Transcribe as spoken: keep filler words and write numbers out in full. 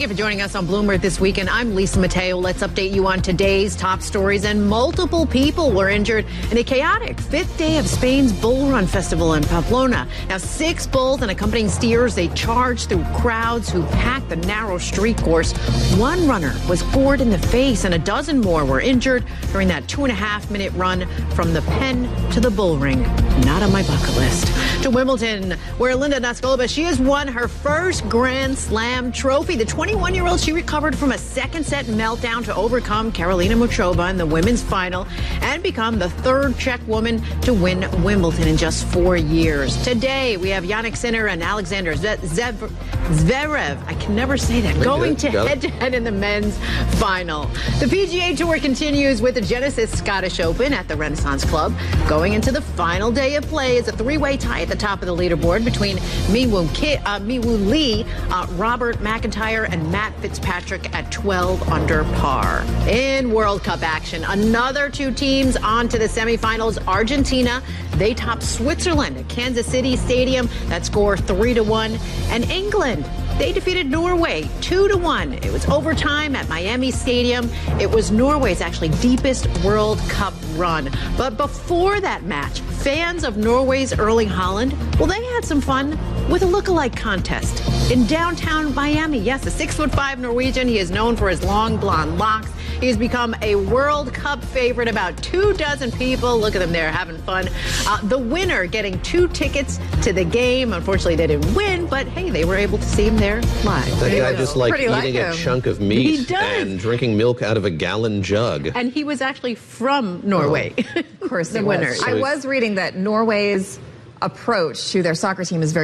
Thank you for joining us on Bloomberg This Weekend. I'm Lisa Mateo. Let's update you on today's top stories. And multiple people were injured in a chaotic fifth day of Spain's Bull Run Festival in Pamplona. Now, six bulls and accompanying steers, they charged through crowds who packed the narrow street course. One runner was gored in the face and a dozen more were injured during that two and a half minute run from the pen to the bull ring. Not on my bucket list. To Wimbledon, where Linda Noskova, she has won her first Grand Slam trophy. The twenty-one-year-old, she recovered from a second set meltdown to overcome Karolina Muchova in the women's final and become the third Czech woman to win Wimbledon in just four years. Today, we have Jannik Sinner and Alexander Zverev, I can never say that, going to head-to-head in the men's final. The P G A Tour continues with the Genesis Scottish Open at the Renaissance Club. Going into the final day of play is a three-way tie at the top of the leaderboard between Miwoo Ki, uh, Miwoo Lee, uh, Robert McIntyre, and Matt Fitzpatrick at twelve under par. In World Cup action, another two teams on to the semifinals. Argentina, they topped Switzerland at Kansas City Stadium. That score three to one. And England, they defeated Norway two to one. It was overtime at Miami Stadium. It was Norway's actually deepest World Cup run. But before that match, fans of Norway's Erling Haaland, well, they had some fun with a lookalike contest in downtown Miami. Yes, a six foot five Norwegian. He is known for his long blonde locks. He has become a World Cup favorite. About two dozen people, look at them there, having fun. Uh, the winner getting two tickets to the game. Unfortunately, they didn't win, but hey, they were able to see him there live. That guy just like Pretty eating like a chunk of meat He does. and drinking milk out of a gallon jug. And he was actually from Norway. Of course, the he winner. was. I was reading that Norway's approach to their soccer team is very